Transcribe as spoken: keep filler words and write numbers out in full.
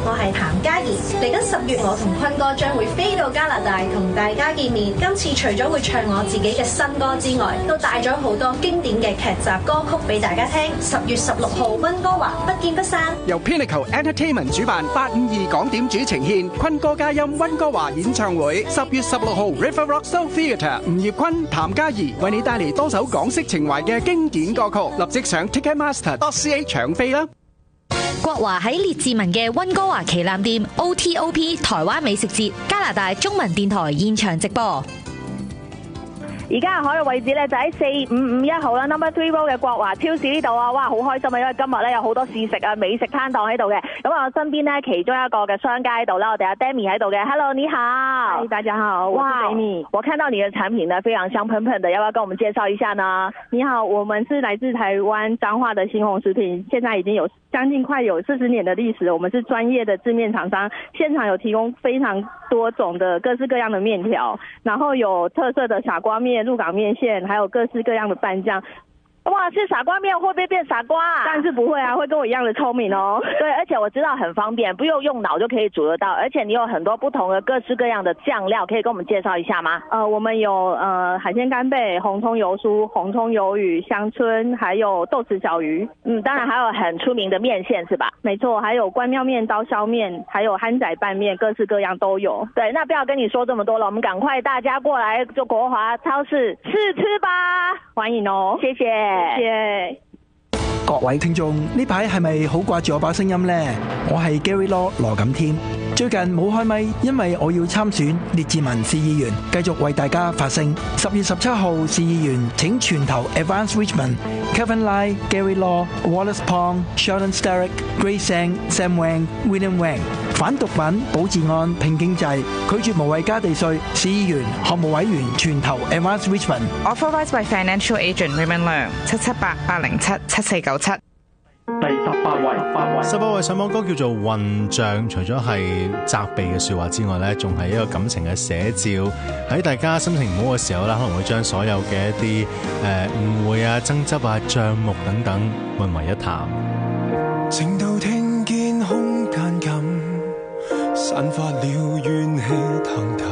我係譚嘉怡。嚟緊十月，我同坤哥將會飛到加拿大同大家見面。今次除咗會唱我自己嘅新歌之外，都帶咗好多經典嘅劇集歌曲俾大家聽。十月十六號，溫哥華不見不散。 由 Pinnacle Entertainment 主辦，八五二港點主呈獻坤哥嘉音溫哥華演唱會。十月十六號 River Rock Soul Theatre， 吳業坤、譚嘉怡為你帶嚟多首港式情懷嘅經典歌曲。立即上 Ticketmaster dot C A 搶飛啦！ 國華喺列治文嘅溫哥華旗艦店 O T O P 台灣美食節，加拿大中文電台現場直播。 而家海嘅位置咧就喺四五五一號啦 ，Number Three Road 嘅國華超市呢度啊！哇，好開心啊，因為今日咧有好多試食啊、美食攤檔喺度嘅。咁我身邊咧其中一個嘅商家喺度啦，我哋阿 Demi 喺度嘅。Hello， 你好。 嗨，大家好，我是 Demi。 我看到你的產品呢非常香噴噴的，要不要跟我們介紹一下呢？ 你好，我們是來自台灣彰化的新鴻食品，現在已經有將近快有四十年的歷史。我們是專業的製麵廠商，現場有提供非常多種的各式各樣的麵條，然後有特色的傻瓜麵、鹿港麵線。還有各式各樣的拌醬。 哇，是傻瓜麵會不會變傻瓜啊？ 但是不會啊，會跟我一樣的聰明哦。 對，而且我知道很方便，不用用腦就可以煮得到。而且你有很多不同的各式各樣的醬料，可以跟我們介紹一下嗎？ 呃，我們有呃海鮮干貝、紅蔥油酥、紅蔥魷魚、香椿，還有豆豉小魚。 嗯，當然還有很出名的麵線，是吧？ 沒錯，還有關廟麵、刀削麵，還有憨仔拌麵，各式各樣都有。 對，那不要跟你說這麼多了，我們趕快大家過來就國華超市試吃吧， 歡迎哦， 謝謝， 謝謝。 各位聽眾，呢排係咪好掛住我把聲音呢？我係 Gary Law 羅錦添。最近冇開咪，因為我要參選列治文市議員，繼續為大家發聲。十月十七號市議員請全投 Advance Richmond、Kevin Lai、Gary Law、Wallace Pong、Sheldon Sterick、Grace Sang、Sam Wang、William Wang。反毒品、保治安、拼經濟，拒絕無謂加地稅。市議員、項目委員全投 Advance Richmond。 Authorised by Financial Agent Raymond Leung， 七七八八零七七四九七。 第十八位，十八位上榜歌叫做《混帳》，除咗係責備嘅說話之外呢，仲係一個感情嘅寫照。喺大家心情唔好嘅時候呢，可能會將所有嘅一啲誒、呃、誤會啊、爭執啊、帳目等等混為一談。 直到聽見空間感散發了怨氣騰騰。